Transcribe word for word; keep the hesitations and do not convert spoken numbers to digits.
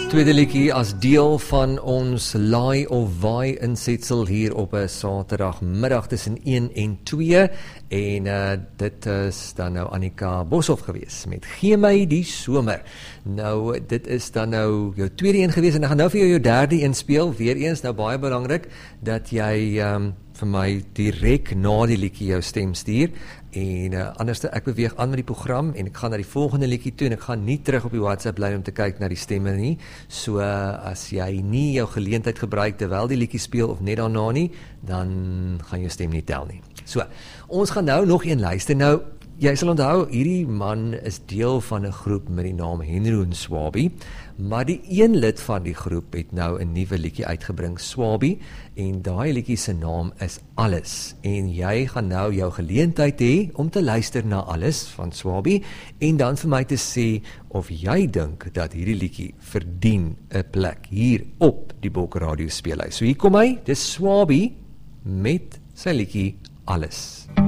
Tweede liedjie as deel van ons Laai of Waai insetsel hier op 'n Saterdagmiddag tussen een en twee en uh, dit is dan nou Annika Boshoff gewees met Gee my die somer. Nou dit is dan nou jou tweede een gewees en ek gaan nou vir jou jou derde een speel. Weereens nou baie belangrik dat jy um, vir my direk na die liedjie jou stem stuur. En uh, anderste, ek beweeg aan met die program en ek gaan na die volgende liedjie toe en ek gaan nie terug op die WhatsApp bly om te kyk na die stemme nie. So uh, as jy nie jou geleentheid gebruik terwyl die liedjie speel of net daarna nie, dan gaan jou stem nie tel nie. So, ons gaan nou nog een luister. Nou, jy sal onthou, hierdie man is deel van 'n groep met die naam Henro en Swabi, maar die een lid van die groep het nou 'n nuwe liedjie uitgebring, Swabi, en daai liedjie se naam is Alles. En jy gaan nou jou geleentheid hê om te luister na Alles van Swabi en dan vir my te sê of jy dink dat hierdie liedjie verdien 'n plek hier op die Bok Radio speelhuis. So hier kom hy, dis Swabi met sy liedjie Alles.